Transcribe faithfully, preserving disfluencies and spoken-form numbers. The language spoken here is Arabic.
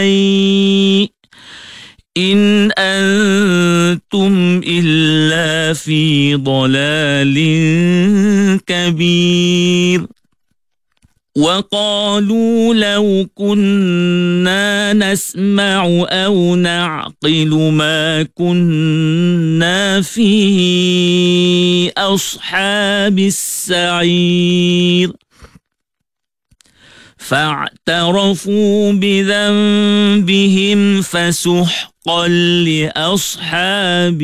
إن أنتم إلا في ضلال كبير. وقالوا لو كنا نسمع أو نعقل ما كنا في أصحاب السعير. فاعترفوا بذنبهم فسحقا لأصحاب